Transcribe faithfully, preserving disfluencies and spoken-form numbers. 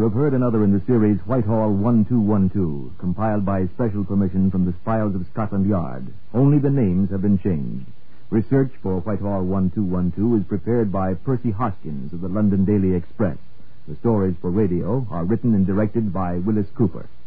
you have heard another in the series Whitehall one two one two, compiled by special permission from the files of Scotland Yard. Only the names have been changed. Research for Whitehall one two one two is prepared by Percy Hoskins of the London Daily Express. The stories for radio are written and directed by Willis Cooper.